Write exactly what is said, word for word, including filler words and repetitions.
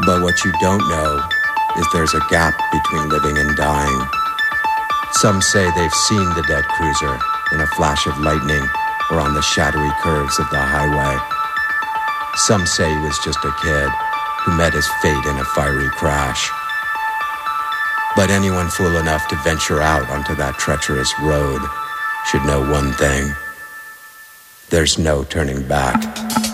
But what you don't know is there's a gap between living and dying. Some say they've seen the dead cruiser in a flash of lightning or on the shadowy curves of the highway. Some say he was just a kid who met his fate in a fiery crash. But anyone fool enough to venture out onto that treacherous road should know one thing. There's no turning back.